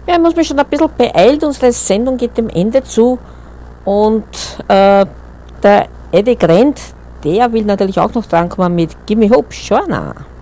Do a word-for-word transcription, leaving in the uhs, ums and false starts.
Ja, ich muss mich schon ein bisschen beeilt. Unsere Sendung geht dem Ende zu. Und äh, der Eddie Grant, der will natürlich auch noch drankommen mit Gimme Hope, Shona.